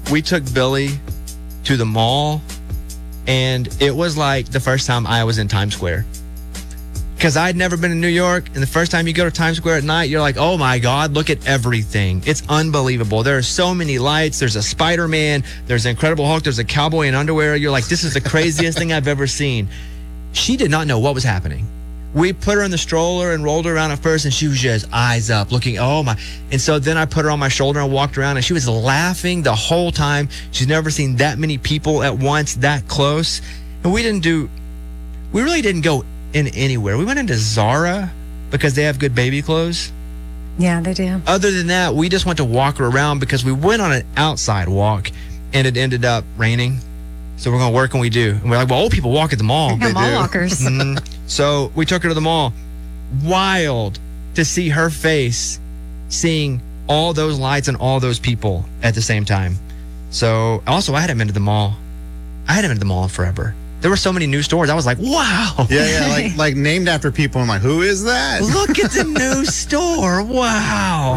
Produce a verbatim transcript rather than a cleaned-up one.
we took Billy to the mall, and it was like the first time I was in Times Square. Because I'd never been in New York, and the first time you go to Times Square at night, you're like, oh my God, look at everything. It's unbelievable. There are so many lights. There's a Spider-Man. There's an Incredible Hulk. There's a cowboy in underwear. You're like, this is the craziest thing I've ever seen. She did not know what was happening. We put her in the stroller and rolled her around at first, and she was just eyes up looking, oh my. And so then I put her on my shoulder and walked around, and she was laughing the whole time. She's never seen that many people at once that close. And we didn't do, we really didn't go in anywhere. We went into Zara because they have good baby clothes. Yeah, they do. Other than that, we just went to walk her around because we went on an outside walk and it ended up raining. So we're going to work and we do. And we're like, well, old people walk at the mall. Yeah, mall walkers. Mm-hmm. So we took her to the mall. Wild to see her face, seeing all those lights and all those people at the same time. So also, I hadn't been to the mall. I hadn't been to the mall in forever. There were so many new stores. I was like, wow. Yeah, yeah, like like named after people. I'm like, who is that? Look at the new store. Wow.